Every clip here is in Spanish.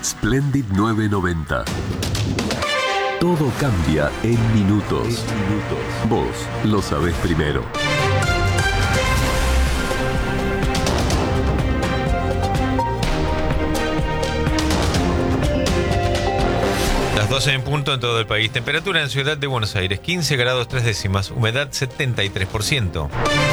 Splendid 990. Todo cambia en minutos. Vos lo sabés primero. Las 12 en punto en todo el país. Temperatura en Ciudad de Buenos Aires, 15 grados 3 décimas. Humedad 73%.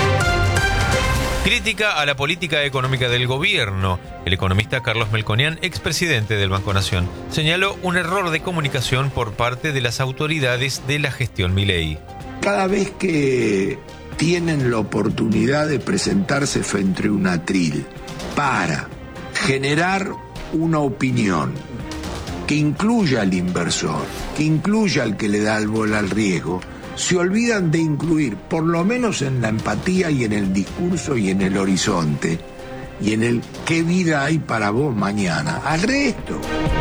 Crítica a la política económica del gobierno. El economista Carlos Melconian, expresidente del Banco Nación, señaló un error de comunicación por parte de las autoridades de la gestión Milei. Cada vez que tienen la oportunidad de presentarse frente a un atril para generar una opinión que incluya al inversor, que incluya al que le da el bola al riesgo, se olvidan de incluir, por lo menos en la empatía y en el discurso y en el horizonte, y en el qué vida hay para vos mañana, al resto.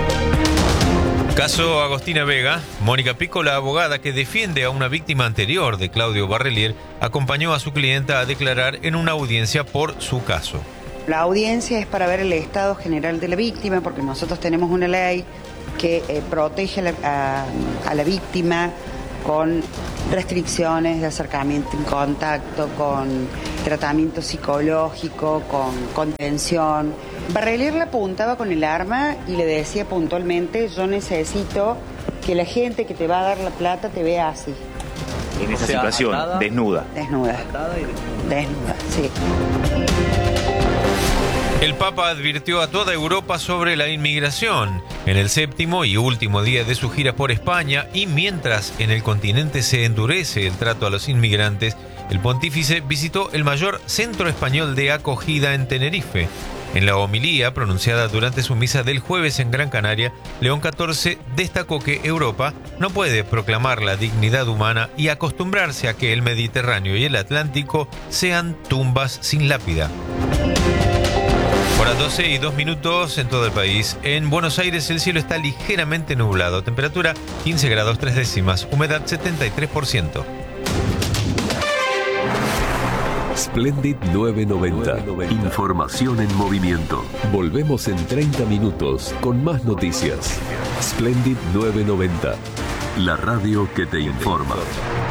Caso Agostina Vega. Mónica Pico, la abogada que defiende a una víctima anterior de Claudio Barrelier, acompañó a su clienta a declarar en una audiencia por su caso. La audiencia es para ver el estado general de la víctima, porque nosotros tenemos una ley que protege a la víctima con restricciones de acercamiento en contacto, con tratamiento psicológico, con contención. Barrelier le apuntaba con el arma y le decía puntualmente: yo necesito que la gente que te va a dar la plata te vea así. En esa situación, atada, desnuda. Desnuda, sí. El Papa advirtió a toda Europa sobre la inmigración en el séptimo y último día de su gira por España, y mientras en el continente se endurece el trato a los inmigrantes, el pontífice visitó el mayor centro español de acogida en Tenerife. En la homilía pronunciada durante su misa del jueves en Gran Canaria, León XIV destacó que Europa no puede proclamar la dignidad humana y acostumbrarse a que el Mediterráneo y el Atlántico sean tumbas sin lápida. Horas 12 y 2 minutos en todo el país. En Buenos Aires el cielo está ligeramente nublado. Temperatura 15 grados 3 décimas. Humedad 73%. Splendid 990. Información en movimiento. Volvemos en 30 minutos con más noticias. Splendid 990. La radio que te informa.